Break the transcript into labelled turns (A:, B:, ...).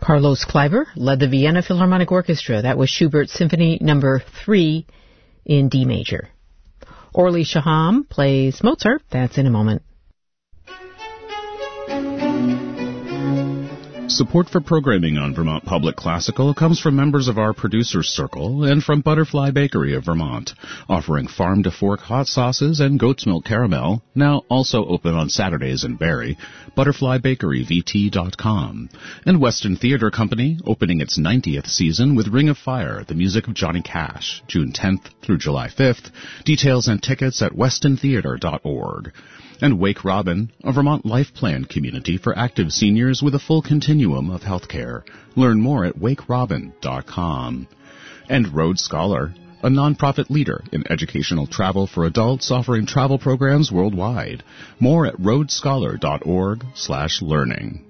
A: Carlos Kleiber led the Vienna Philharmonic Orchestra. That was Schubert's Symphony No. 3 in D major. Orly Shaham plays Mozart. That's in a moment.
B: Support for programming on Vermont Public Classical comes from members of our Producers Circle and from Butterfly Bakery of Vermont, offering farm-to-fork hot sauces and goat's milk caramel, now also open on Saturdays in Barrie, butterflybakeryvt.com. And Weston Theatre Company, opening its 90th season with Ring of Fire, the music of Johnny Cash, June 10th through July 5th. Details and tickets at westontheatre.org. And Wake Robin, a Vermont Life Plan community for active seniors with a full continuum of health care. Learn more at wakerobin.com. And Road Scholar, a nonprofit leader in educational travel for adults offering travel programs worldwide. More at roadscholar.org/learning.